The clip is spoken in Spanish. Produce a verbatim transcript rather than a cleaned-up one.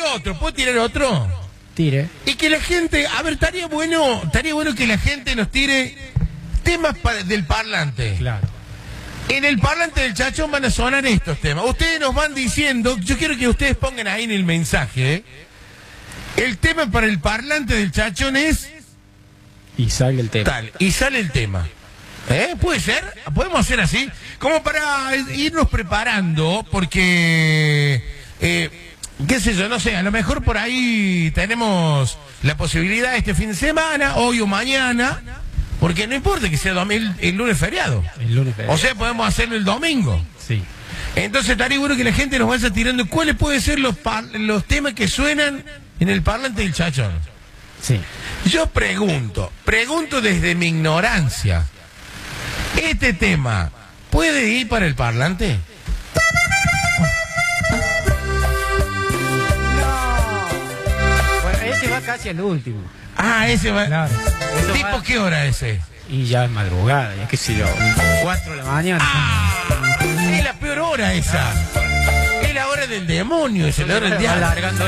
otro, ¿puedo tirar otro? Tire. Y que la gente, a ver, estaría bueno, estaría bueno que la gente nos tire temas para, del parlante. Claro. En el parlante del Chachón van a sonar estos temas. Ustedes nos van diciendo, yo quiero que ustedes pongan ahí en el mensaje, ¿eh? El tema para el parlante del Chachón es... Y sale el tema. Tal, y sale el tema. ¿Eh? ¿Puede ser? ¿Podemos hacer así? Como para irnos preparando, porque... Eh, qué sé yo, no sé, a lo mejor por ahí tenemos la posibilidad este fin de semana, hoy o mañana... Porque no importa que sea el, el lunes feriado. El lunes feriado. O sea, podemos hacerlo el domingo. Sí. Entonces estaría bueno que la gente nos vaya tirando cuáles pueden ser los, los temas que suenan en el parlante del Chachón. Sí. Yo pregunto, pregunto desde mi ignorancia. ¿Este tema puede ir para el parlante? No. Bueno, ese va casi al último. Ah, ese va... Claro. Eso ¿Tipo va... qué hora ese? Y ya es madrugada, ya qué sé yo, cuatro de la mañana. Ah, es la peor hora esa. Es la hora del demonio, es la hora del diablo. Alargando